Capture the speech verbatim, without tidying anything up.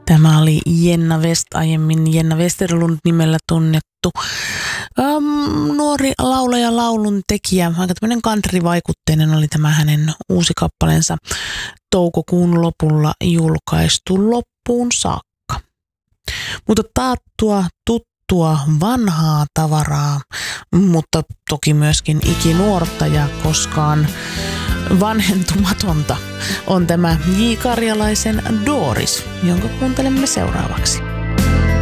Tämä oli Jenna West, aiemmin Jenna Westerlund nimellä tunnettu um, nuori laulaja, laulun tekijä. Aika tämmöinen country-vaikutteinen oli tämä hänen uusi kappaleensa toukokuun lopulla julkaistu loppuun saakka. Mutta taattua, tuttua, vanhaa tavaraa, mutta toki myöskin ikinuorta ja koskaan vanhentumatonta on tämä J. Karjalaisen Doris, jonka kuuntelemme seuraavaksi.